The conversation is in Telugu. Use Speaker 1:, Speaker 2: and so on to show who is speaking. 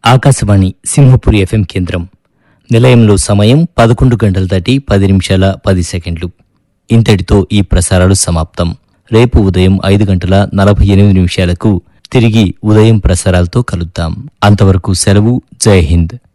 Speaker 1: ఆకాశవాణి సింహపురి ఎఫ్ఎం కేంద్రం. నిలయంలో సమయం 11 గంటల దాటి 10 నిమిషాల 10 సెకండ్లు. ఇంతటితో ఈ ప్రసారాలు సమాప్తం. రేపు ఉదయం 5 గంటల 48 నిమిషాలకు తిరిగి ఉదయం ప్రసారాలతో కలుద్దాం. అంతవరకు సెలవు. జై హింద్.